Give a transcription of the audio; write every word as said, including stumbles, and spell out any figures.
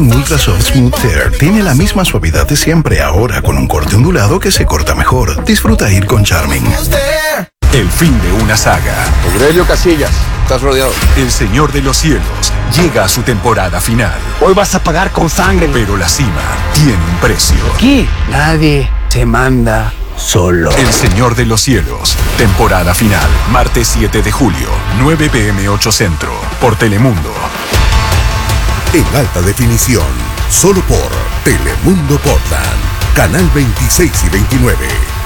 Ultra Soft Smooth Tear tiene la misma suavidad de siempre, ahora con un corte ondulado que se corta mejor. Disfruta ir con Charming. El fin de una saga. Aurelio Casillas, estás rodeado. El Señor de los Cielos llega a su temporada final. Hoy vas a pagar con sangre. Pero la cima tiene un precio. Aquí nadie se manda solo. El Señor de los Cielos, temporada final. Martes siete de julio, nueve pe eme ocho Centro, por Telemundo. En alta definición, solo por Telemundo Portland, canal veintiséis y veintinueve.